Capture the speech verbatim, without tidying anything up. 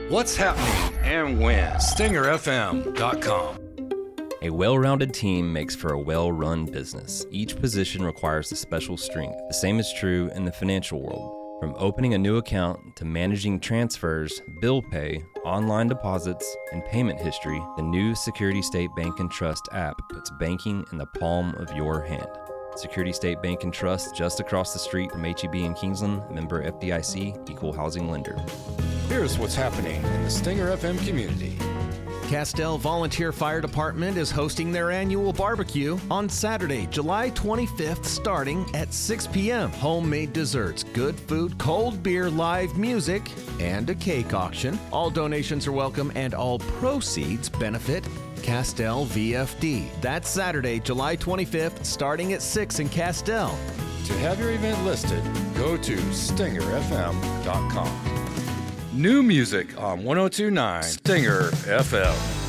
What's happening and when? Stinger F M dot com. A well-rounded team makes for a well-run business. Each position requires a special strength. The same is true in the financial world. From opening a new account to managing transfers, bill pay, online deposits, and payment history, the new Security State Bank and Trust app puts banking in the palm of your hand. Security State Bank and Trust, just across the street from H E B in Kingsland, member F D I C, equal housing lender. Here's what's happening in the Stinger F M community. Castell Volunteer Fire Department is hosting their annual barbecue on Saturday, July twenty-fifth, starting at six p.m. Homemade desserts, good food, cold beer, live music, and a cake auction. All donations are welcome and all proceeds benefit Castell V F D. That's Saturday, July twenty-fifth, starting at six in Castell. To have your event listed, go to Stinger F M dot com. New music on one oh two point nine Stinger F M.